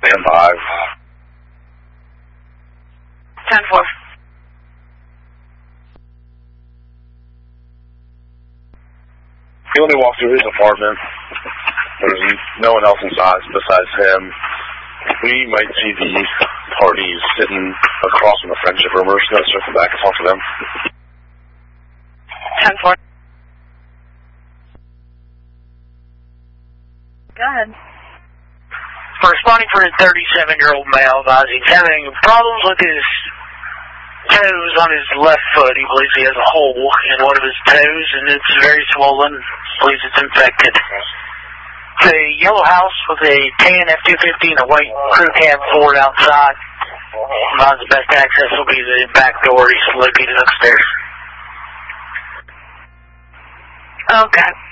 10-5. 10-4. He only walked through his apartment. There's no one else inside besides him. We might see the parties sitting across from the friendship room. We're just going to circle back and talk to them. 10-4. Go ahead. For responding for a 37-year-old male, he's having problems with his toes on his left foot. He believes he has a hole in one of his toes, and it's very swollen. He believes it's infected. It's a yellow house with a tan F-250 and a white crew cab Ford outside. The best access will be the back door. He's located upstairs. Okay.